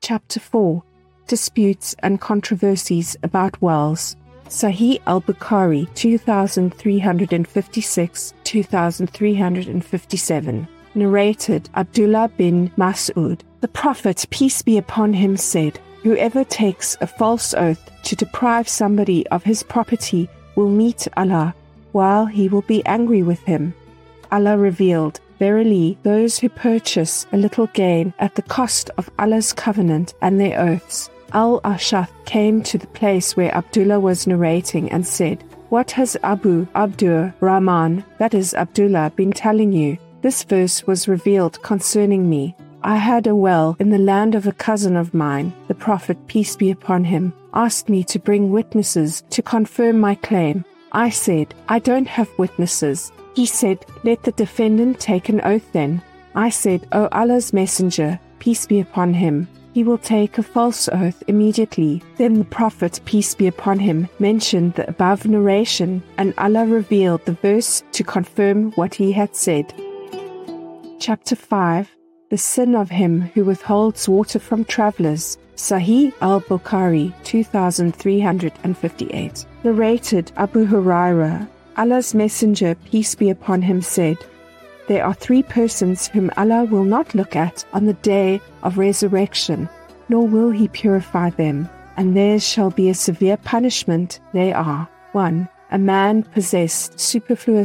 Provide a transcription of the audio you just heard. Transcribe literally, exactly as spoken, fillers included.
Chapter four. Disputes and Controversies about Wells. Sahih al-Bukhari two thousand three hundred fifty-six to two thousand three hundred fifty-seven. Narrated Abdullah bin Mas'ud. The Prophet, peace be upon him, said, "Whoever takes a false oath to deprive somebody of his property will meet Allah, while he will be angry with him." Allah revealed, "Verily, those who purchase a little gain at the cost of Allah's covenant and their oaths." Al-Ash'ath came to the place where Abdullah was narrating and said, "What has Abu Abdur Rahman, that is Abdullah, been telling you? This verse was revealed concerning me. I had a well in the land of a cousin of mine. The Prophet, peace be upon him, asked me to bring witnesses to confirm my claim. I said, I don't have witnesses. He said, let the defendant take an oath then. I said, O Allah's Messenger, peace be upon him, he will take a false oath immediately." Then the Prophet, peace be upon him, mentioned the above narration, and Allah revealed the verse to confirm what he had said. Chapter five. The sin of him who withholds water from travelers. Sahih al-Bukhari two thousand three hundred fifty-eight. Narrated Abu Hurairah. Allah's Messenger, peace be upon him, said, "There are three persons whom Allah will not look at on the day of resurrection, nor will he purify them, and theirs shall be a severe punishment. They are: one, a man possessed superfluous